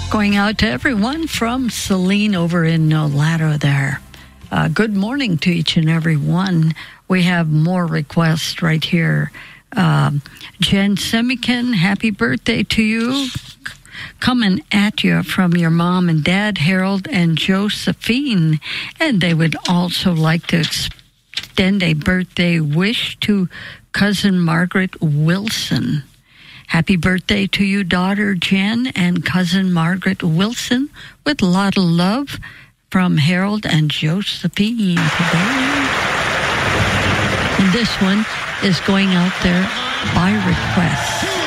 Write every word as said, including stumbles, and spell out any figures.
Going out to everyone from Celine over in Nolado there. Uh, good morning to each and every one. We have more requests right here. Um, Jen Semikin, happy birthday to you. Coming at you from your mom and dad, Harold and Josephine. And they would also like to extend a birthday wish to cousin Margaret Wilson. Happy birthday to you, daughter Jen and cousin Margaret Wilson, with a lot of love from Harold and Josephine today. And this one is going out there by request.